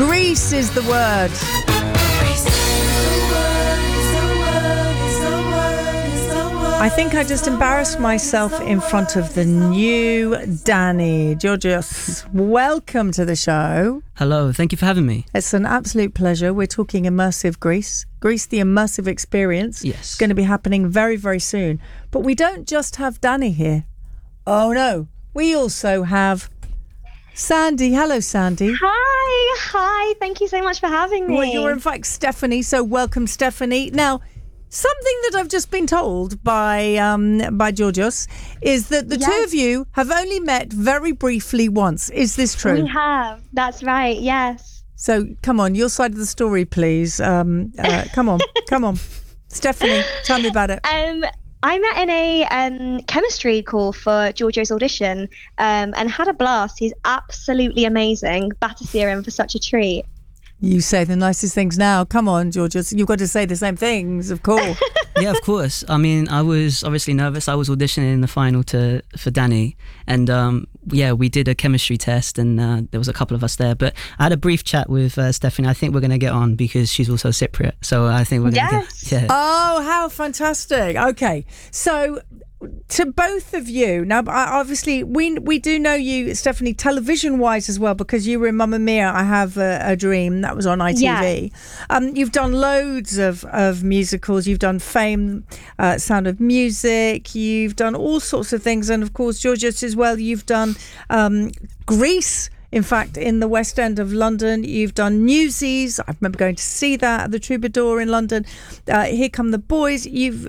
Grease is the word. I think I just embarrassed myself in front of the new Danny. Georgios, welcome to the show. Hello, thank you for having me. It's an absolute pleasure. We're talking immersive Grease. Grease, the immersive experience. Yes. It's going to be happening very, very soon. But we don't just have Danny here. Oh, no. We also have Sandy. Hello, Sandy. Hi. Thank you so much for having me. Well, you're in fact Stephanie, so welcome, Stephanie. Now, something that I've just been told by Georgios is that the two of you have only met very briefly once. Is this true? We have. That's right. Yes. So come on, your side of the story, please. Come on, Stephanie, tell me about it. I met in a chemistry call for Giorgio's audition and had a blast. He's absolutely amazing. Battersea in for such a treat. You say the nicest things now. Come on, Georgios. You've got to say the same things, of course. Yeah, of course. I mean, I was obviously nervous. I was auditioning in the final for Danny. And we did a chemistry test and there was a couple of us there. But I had a brief chat with Stephanie. I think we're going to get on because she's also Cypriot. So I think we're going to get... Yeah. Oh, how fantastic. Okay. So... to both of you now, obviously we do know you, Stephanie, television wise as well, because you were in Mamma Mia, I Have a Dream, that was on ITV. You've done loads of musicals. You've done Fame, Sound of Music, you've done all sorts of things, and of course Georgios as well. You've done Grease, in fact, in the West End of London. You've done Newsies. I remember going to see that at the Troubadour in London. Here Come the Boys.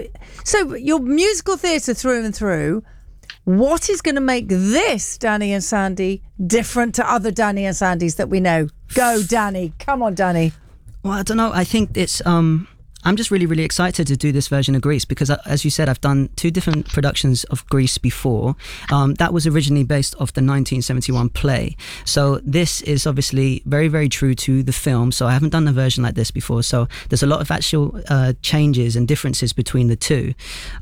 So your musical theatre through and through. What is going to make this Danny and Sandy different to other Danny and Sandys that we know? Go, Danny. Come on, Danny. Well, I don't know. I think it's... I'm just really, really excited to do this version of Grease because, as you said, I've done 2 different productions of Grease before. That was originally based off the 1971 play. So this is obviously very, very true to the film. So I haven't done a version like this before. So there's a lot of actual changes and differences between the two.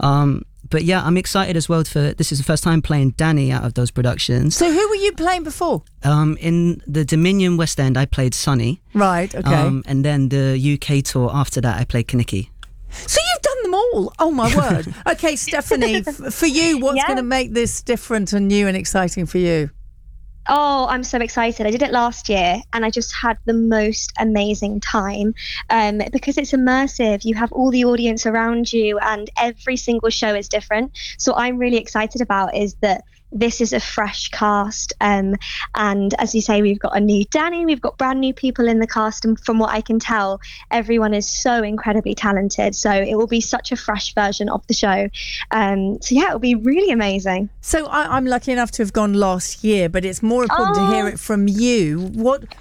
But yeah, I'm excited as well this is the first time playing Danny out of those productions. So who were you playing before? In the Dominion West End, I played Sonny. Right, okay. And then the UK tour after that, I played Kaniki. So you've done them all. Oh, my word. Okay, Stephanie, for you, what's going to make this different and new and exciting for you? Oh, I'm so excited. I did it last year and I just had the most amazing time because it's immersive. You have all the audience around you and every single show is different. So I'm really excited about is that this is a fresh cast. And as you say, we've got a new Danny, we've got brand new people in the cast. And from what I can tell, everyone is so incredibly talented. So it will be such a fresh version of the show. It'll be really amazing. So I'm lucky enough to have gone last year, but it's more important to hear it from you.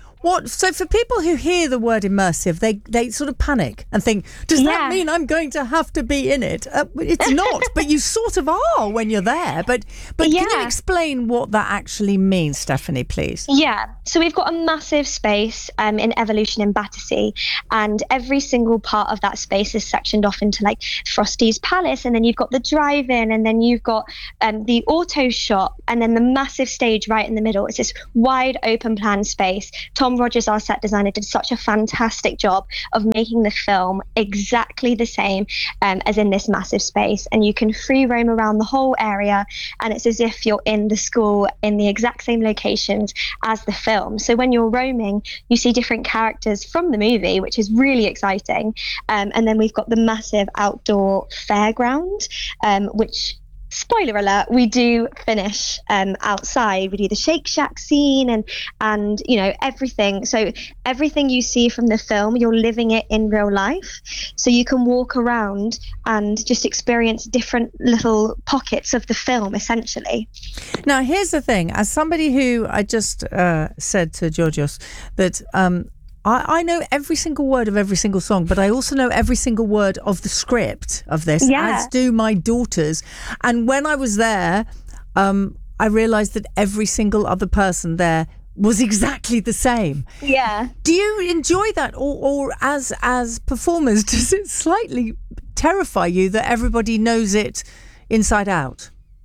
So for people who hear the word immersive, they sort of panic and think, does that mean I'm going to have to be in it? It's not, but you sort of are when you're there. But can you explain what that actually means, Stephanie, please? Yeah. So we've got a massive space in Evolution in Battersea, and every single part of that space is sectioned off into like Frosty's Palace, and then you've got the drive-in, and then you've got the auto shop, and then the massive stage right in the middle. It's this wide open plan space. Tom Rogers, our set designer, did such a fantastic job of making the film exactly the same as in this massive space, and you can free roam around the whole area, and it's as if you're in the school in the exact same locations as the film. So when you're roaming, you see different characters from the movie, which is really exciting. And then we've got the massive outdoor fairground, which, spoiler alert, we do finish outside. We do the Shake Shack scene and everything. So everything you see from the film, you're living it in real life. So you can walk around and just experience different little pockets of the film, essentially. Now, here's the thing. As somebody who I just said to Georgios that I know every single word of every single song, but I also know every single word of the script of this, as do my daughters. And when I was there, I realised that every single other person there was exactly the same. Yeah. Do you enjoy that, or as performers, does it slightly terrify you that everybody knows it inside out?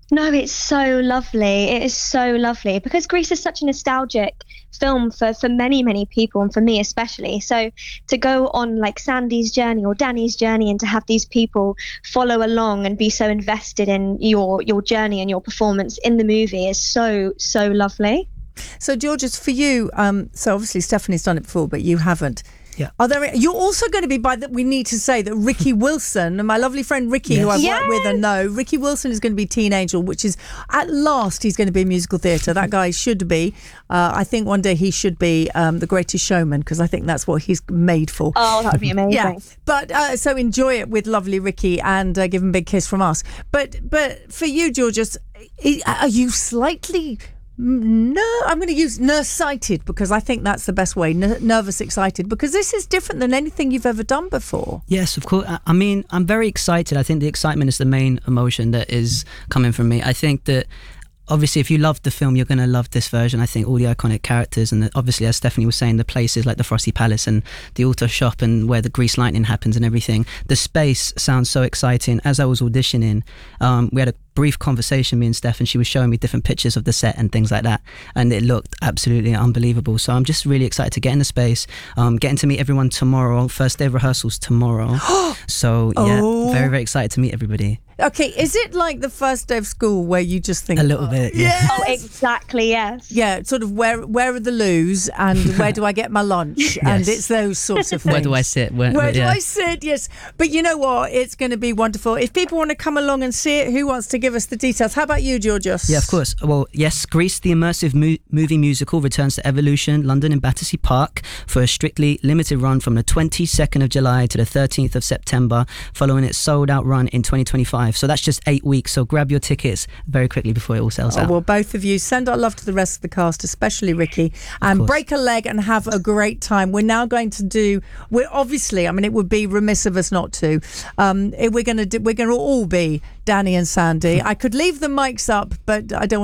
No, it's so lovely. It is so lovely because Grease is such a nostalgic film for many, many people, and for me especially. So to go on like Sandy's journey or Danny's journey, and to have these people follow along and be so invested in your journey and your performance in the movie is so, so lovely. So, Georges, for you, so obviously Stephanie's done it before, but you haven't. Yeah. You're also going to be we need to say that Ricky Wilson, and my lovely friend Ricky, who I've worked with and know, Ricky Wilson is going to be Teen Angel, which is, at last, he's going to be in musical theatre. That guy should be. I think one day he should be The Greatest Showman, because I think that's what he's made for. Oh, that would be amazing. Yeah. But so enjoy it with lovely Ricky, and give him a big kiss from us. But for you, Georges, are you slightly... No, I'm going to use nearsighted, because I think that's the best way. Nervous, excited, because this is different than anything you've ever done before. Yes, of course. I mean, I'm very excited. I think the excitement is the main emotion that is coming from me. I think that obviously if you loved the film, you're going to love this version. I think all the iconic characters, and obviously, as Stephanie was saying, the places like the Frosty Palace and the auto shop and where the Grease Lightning happens and everything. The space sounds so exciting. As I was auditioning, we had a brief conversation, me and Steph, and she was showing me different pictures of the set and things like that, and it looked absolutely unbelievable. So I'm just really excited to get in the space, getting to meet everyone tomorrow. First day of rehearsals tomorrow. So yeah, very, very excited to meet everybody. Okay, is it like the first day of school where you just think a little bit? Yeah. Yes! Oh, exactly. Yes. Yeah, sort of where are the loos, and where do I get my lunch? Yes. And it's those sorts of things. Where do I sit? Where do I sit? Yes. But you know what? It's going to be wonderful. If people want to come along and see it, who wants to give us the details? How about you, Georgios? Yeah, of course. Well, yes, Grease, the immersive movie musical, returns to Evolution London in Battersea Park for a strictly limited run from the 22nd of July to the 13th of September, following its sold-out run in 2025. So that's just 8 weeks. So grab your tickets very quickly before it all sells out. Well, both of you, send our love to the rest of the cast, especially Ricky, and break a leg and have a great time. We're now going to we're obviously, I mean, it would be remiss of us not to. We're going to all be Danny and Sandy. I could leave the mics up, but I don't want